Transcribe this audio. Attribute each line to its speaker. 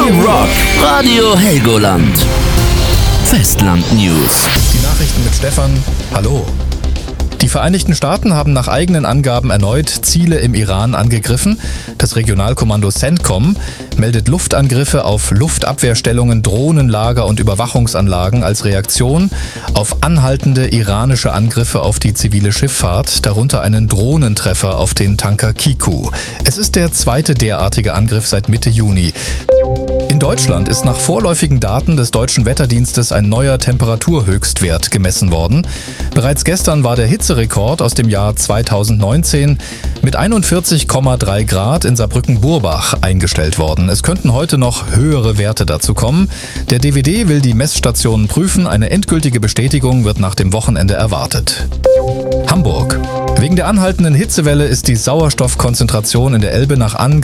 Speaker 1: Rock. Radio Helgoland. Festland News.
Speaker 2: Die Nachrichten mit Stefan. Hallo. Die Vereinigten Staaten haben nach eigenen Angaben erneut Ziele im Iran angegriffen. Das Regionalkommando CENTCOM meldet Luftangriffe auf Luftabwehrstellungen, Drohnenlager und Überwachungsanlagen als Reaktion auf anhaltende iranische Angriffe auf die zivile Schifffahrt, darunter einen Drohnentreffer auf den Tanker Kiku. Es ist der zweite derartige Angriff seit Mitte Juni. In Deutschland ist nach vorläufigen Daten des Deutschen Wetterdienstes ein neuer Temperaturhöchstwert gemessen worden. Bereits gestern war der Hitzerekord aus dem Jahr 2019 mit 41,3 Grad in Saarbrücken-Burbach eingestellt worden. Es könnten heute noch höhere Werte dazu kommen. Der DWD will die Messstationen prüfen. Eine endgültige Bestätigung wird nach dem Wochenende erwartet. Hamburg. Wegen der anhaltenden Hitzewelle ist die Sauerstoffkonzentration in der Elbe nach Angaben